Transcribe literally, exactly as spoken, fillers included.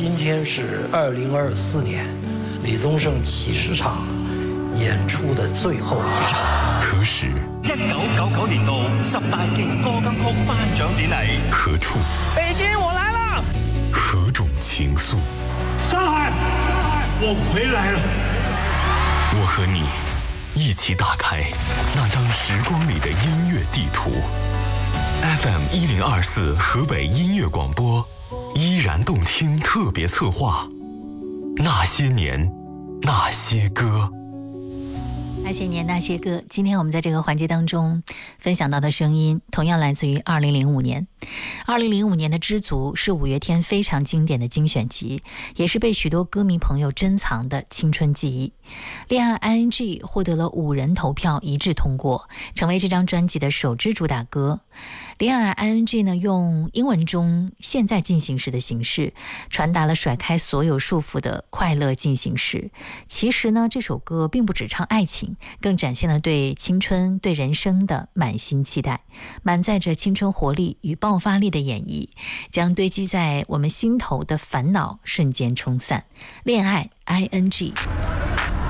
今天是二零二四年李宗盛七十场演出的最后一场。 何时？ 一九九九年度十大勁歌金曲頒獎典禮。 何處？ 北京，我來了。 何種情愫？ 上海，我回來了。 我和你一起打開那張時光裡的音樂地圖。F M 一零二四河北音樂廣播，依然動聽特別策劃。那些年，那些歌。 那些年那些歌，今天我们在这个环节当中分享到的声音同样来自于二零零五年。二零零五年的《知足》是五月天非常经典的精选集，也是被许多歌迷朋友珍藏的青春记忆。恋爱 I N G 获得了五人投票一致通过，成为这张专辑的首支主打歌。恋爱 I N G 呢，用英文中现在进行时的形式传达了甩开所有束缚的快乐进行时。其实呢，这首歌并不只唱爱情，更展现了对青春对人生的满心期待，满载着青春活力与爆发力的演绎，将堆积在我们心头的烦恼瞬间冲散。恋爱 I N G。